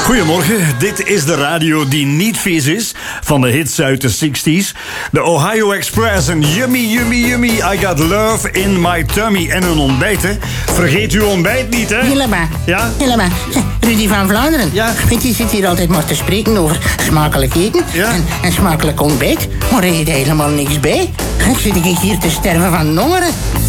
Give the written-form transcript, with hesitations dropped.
Goedemorgen, dit is de radio die niet vies is, van de hits uit de 60s. De Ohio Express en Yummy, Yummy, Yummy, I Got Love in My Tummy. En een ontbijt, hè. Vergeet uw ontbijt niet, hè. Helemaal. Ja? Helemaal. Rudy van Vlaanderen. Ja? Want die zit hier altijd maar te spreken over smakelijk eten Ja? en smakelijk ontbijt. Maar er zit helemaal niks bij. Ik zit hier te sterven van hongeren.